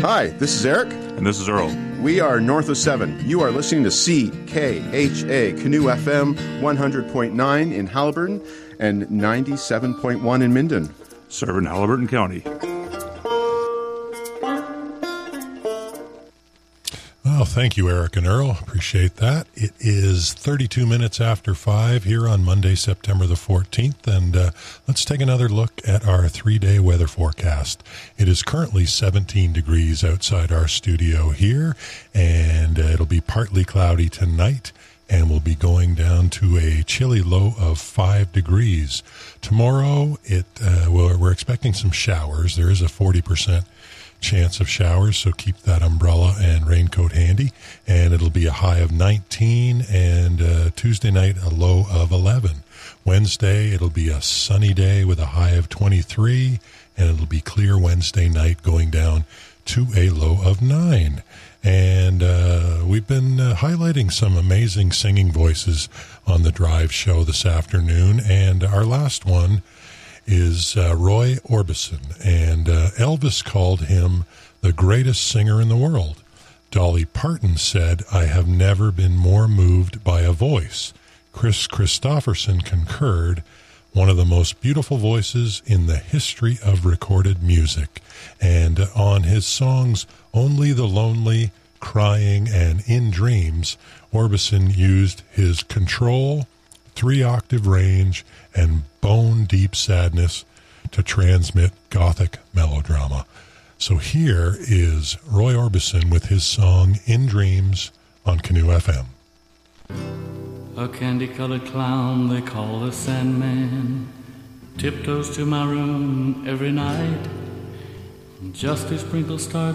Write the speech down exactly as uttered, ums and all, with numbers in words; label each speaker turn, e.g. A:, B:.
A: Hi, this is Eric.
B: And this is Earl.
A: We are North of seven. You are listening to C K H A Canoe F M one hundred point nine in Haliburton and ninety-seven point one in Minden.
B: Serving Haliburton County.
C: Well, thank you, Eric and Earl. Appreciate that. It is thirty-two minutes after five here on Monday, September the fourteenth, and uh, let's take another look at our three-day weather forecast. It is currently seventeen degrees outside our studio here, and uh, it'll be partly cloudy tonight, and we'll be going down to a chilly low of five degrees. Tomorrow, it uh, we're, we're expecting some showers. There is a forty percent chance of showers, so keep that umbrella and raincoat handy, and it'll be a high of nineteen, and uh, Tuesday night a low of eleven. Wednesday it'll be a sunny day with a high of twenty-three, and it'll be clear Wednesday night going down to a low of nine. And uh, we've been uh, highlighting some amazing singing voices on the Drive show this afternoon, and our last one is uh, Roy Orbison, and uh, Elvis called him the greatest singer in the world. Dolly Parton said, "I have never been more moved by a voice." Chris Christopherson concurred, "One of the most beautiful voices in the history of recorded music." And uh, on his songs Only the Lonely, Crying, and In Dreams, Orbison used his control, three-octave range, and bone-deep sadness to transmit gothic melodrama. So here is Roy Orbison with his song In Dreams on Canoe F M.
D: A candy-colored clown they call the Sandman tiptoes to my room every night just to sprinkle stardust